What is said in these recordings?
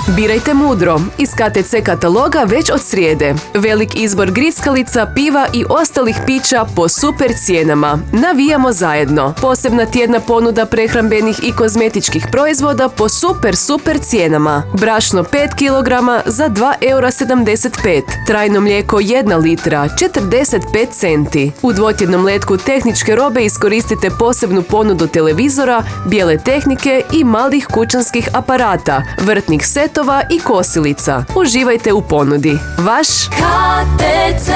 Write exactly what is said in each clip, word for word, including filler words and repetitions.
Birajte mudro. Iz K T C kataloga već od srijede. Velik izbor grickalica, piva i ostalih pića po super cijenama. Navijamo zajedno. Posebna tjedna ponuda prehrambenih i kozmetičkih proizvoda po super super cijenama. Brašno pet kilograma za dva eura sedamdeset pet. Trajno mlijeko jedna litra četrdeset pet centi. U dvotjednom letku tehničke robe iskoristite posebnu ponudu televizora, bijele tehnike i malih kućanskih aparata, vrtnih setova i kosilica. Uživajte u ponudi. Vaš K T C.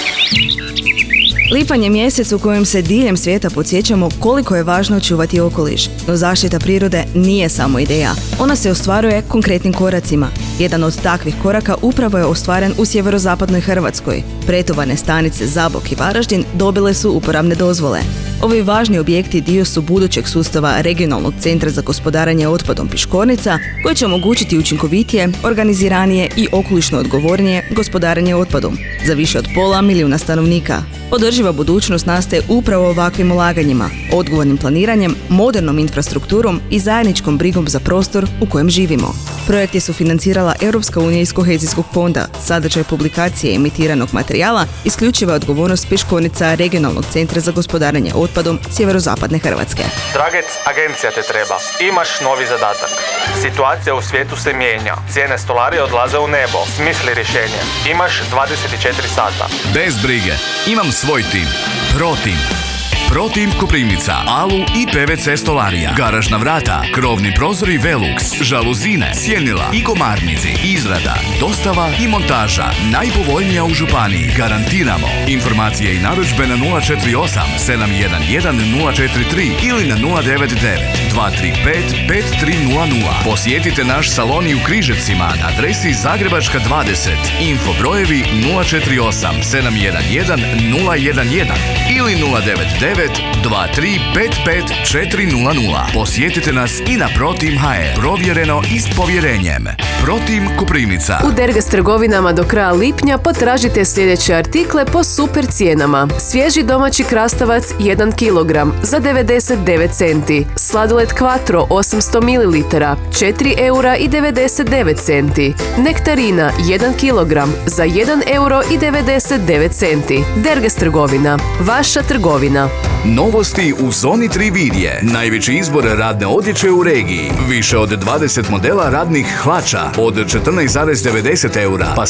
Lipanj je mjesec u kojem se diljem svijeta podsjećamo koliko je važno čuvati okoliš. No zaštita prirode nije samo ideja. Ona se ostvaruje konkretnim koracima. Jedan od takvih koraka upravo je ostvaren u sjeverozapadnoj Hrvatskoj. Pretovarne stanice Zabok i Varaždin dobile su uporabne dozvole. Ovi važni objekti dio su budućeg sustava Regionalnog centra za gospodarenje otpadom Piškornica, koji će omogućiti učinkovitije, organiziranije i okolišno odgovornije gospodarenje otpadom za više od pola milijuna stanovnika. Održiva budućnost nastaje upravo ovakvim ulaganjima, odgovornim planiranjem, modernom infrastrukturom i zajedničkom brigom za prostor u kojem živimo. Projekt je sufinancirala Europska unija iz Kohezijskog fonda. Sadržaj publikacije emitiranog materijala isključiva odgovornost Piškornica Regionalnog centra za gospodarenje otpadom sjeverozapadne Hrvatske. Dragec, agencija te treba. Imaš novi zadatak. Situacija u svijetu se mijenja. Cijene stolarije odlaze u nebo. Smisli rješenje. Imaš dvadeset četiri sata. Bez brige. Imam svoj tim. Protim. Protim Koprivnica, Alu i P V C stolarija, garažna vrata, krovni prozori Velux, žaluzine, sjenila i komarnici, izrada, dostava i montaža, najpovoljnija u županiji, garantiramo. Informacije i narudžbe na nula četiri osam sedam jedan jedan nula četiri tri ili na nula devet devet dva tri pet pet tri nula nula. Posjetite naš salon i u Križevcima na adresi Zagrebačka dvadeset, info brojevi nula četiri osam sedam jedan jedan nula jedan jedan ili nula devet devet dva tri pet pet četiri nula nula. Posjetite nas i na Protim ha er. Provjereno i s povjerenjem. Protim Koprivnica. U Dergas trgovinama do kraja lipnja potražite sljedeće artikle po super cijenama. Svježi domaći krastavac jedan kilogram za devedeset devet centi. Sladoled Quattro osamsto mililitara četiri eura i devedeset devet centi. Nektarina jedan kilogram za jedan euro i devedeset devet centi. Dergas trgovina. Vaša trgovina. Novosti u Zoni tri Virje. Najveći izbor radne odjeće u regiji. Više od dvadeset modela radnih hlača od četrnaest zarez devedeset eura pa